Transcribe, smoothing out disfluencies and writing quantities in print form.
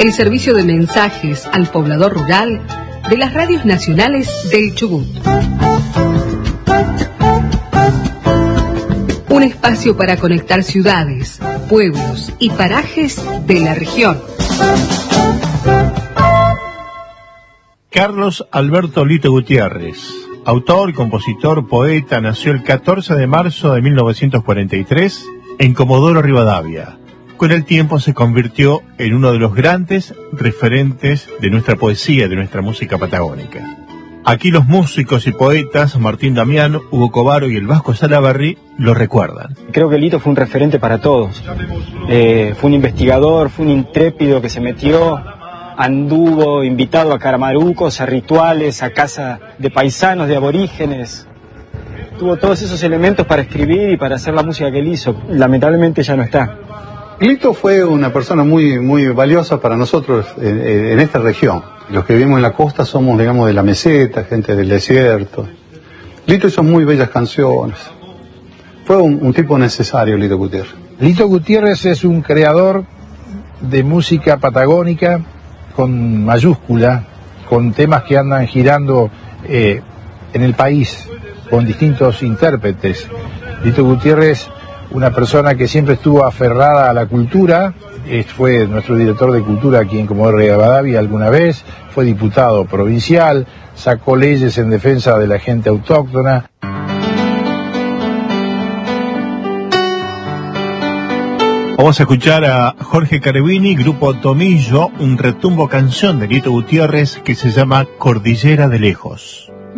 el servicio de mensajes al poblador rural de las radios nacionales del Chubut. Un espacio para conectar ciudades, pueblos y parajes de la región. Carlos Alberto Lito Gutiérrez, autor, compositor, poeta, nació el 14 de marzo de 1943 en Comodoro Rivadavia. Con el tiempo se convirtió en uno de los grandes referentes de nuestra poesía, de nuestra música patagónica. Aquí los músicos y poetas Martín Damián, Hugo Covaro y el Vasco Salaverry lo recuerdan. Creo que Lito fue un referente para todos. Fue un investigador, fue un intrépido que se metió, anduvo invitado a caramarucos, a rituales, a casa de paisanos, de aborígenes. Tuvo todos esos elementos para escribir y para hacer la música que él hizo. Lamentablemente ya no está. Lito fue una persona muy valiosa para nosotros en esta región. Los que vivimos en la costa somos, digamos, de la meseta, gente del desierto. Lito hizo muy bellas canciones. Fue un tipo necesario, Lito Gutiérrez. Lito Gutiérrez es un creador de música patagónica con mayúscula, con temas que andan girando en el país, con distintos intérpretes. Lito Gutiérrez, una persona que siempre estuvo aferrada a la cultura, fue nuestro director de cultura aquí en Comodoro Rivadavia alguna vez, fue diputado provincial, sacó leyes en defensa de la gente autóctona. Vamos a escuchar a Jorge Carabini, Grupo Tomillo, un retumbo canción de Lito Gutiérrez que se llama Cordillera de Lejos.